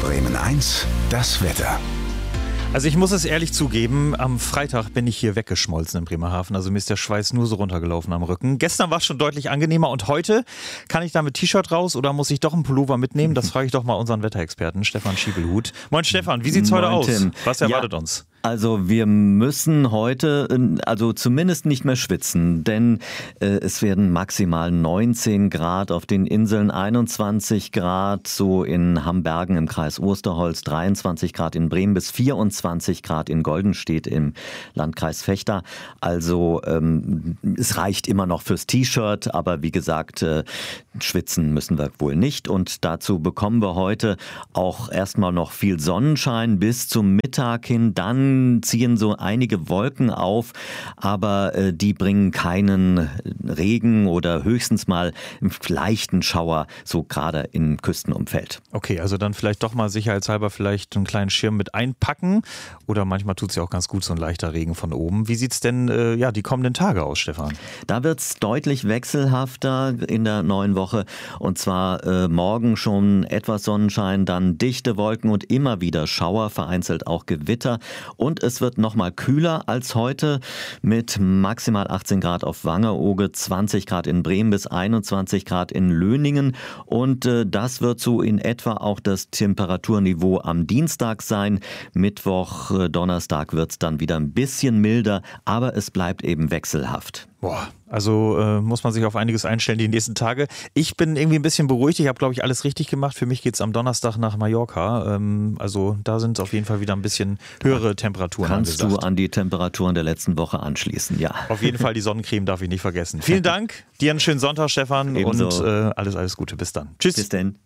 Bremen 1, das Wetter. Also ich muss es ehrlich zugeben, am Freitag bin ich hier weggeschmolzen in Bremerhaven. Also mir ist der Schweiß nur so runtergelaufen am Rücken. Gestern war es schon deutlich angenehmer und heute kann ich da mit T-Shirt raus oder muss ich doch einen Pullover mitnehmen? Das frage ich doch mal unseren Wetterexperten Stefan Schiebelhut. Moin Stefan, wie sieht's heute aus? Tim. Was erwartet uns? Also wir müssen heute zumindest nicht mehr schwitzen, denn es werden maximal 19 Grad auf den Inseln, 21 Grad so in Hambergen im Kreis Osterholz, 23 Grad in Bremen bis 24 Grad in Goldenstedt im Landkreis Vechta. Also es reicht immer noch fürs T-Shirt, aber wie gesagt, schwitzen müssen wir wohl nicht. Und dazu bekommen wir heute auch erstmal noch viel Sonnenschein bis zum Mittag hin. Dann ziehen so einige Wolken auf, aber die bringen keinen Regen oder höchstens mal einen leichten Schauer, so gerade im Küstenumfeld. Okay, also dann vielleicht doch mal sicherheitshalber vielleicht einen kleinen Schirm mit einpacken oder manchmal tut es ja auch ganz gut, so ein leichter Regen von oben. Wie sieht es denn die kommenden Tage aus, Stefan? Da wird es deutlich wechselhafter in der neuen Woche und zwar morgen schon etwas Sonnenschein, dann dichte Wolken und immer wieder Schauer, vereinzelt auch Gewitter. Und es wird noch mal kühler als heute mit maximal 18 Grad auf Wangerooge, 20 Grad in Bremen bis 21 Grad in Löningen. Und das wird so in etwa auch das Temperaturniveau am Dienstag sein. Mittwoch, Donnerstag wird es dann wieder ein bisschen milder, aber es bleibt eben wechselhaft. Boah, also muss man sich auf einiges einstellen die nächsten Tage. Ich bin irgendwie ein bisschen beruhigt. Ich habe, glaube ich, alles richtig gemacht. Für mich geht es am Donnerstag nach Mallorca. Also da sind es auf jeden Fall wieder ein bisschen höhere Temperaturen. Kannst du an die Temperaturen der letzten Woche anschließen, ja. Auf jeden Fall die Sonnencreme darf ich nicht vergessen. Vielen Dank. Dir einen schönen Sonntag, Stefan. Ebenso. Und alles Gute. Bis dann. Tschüss. Bis dann.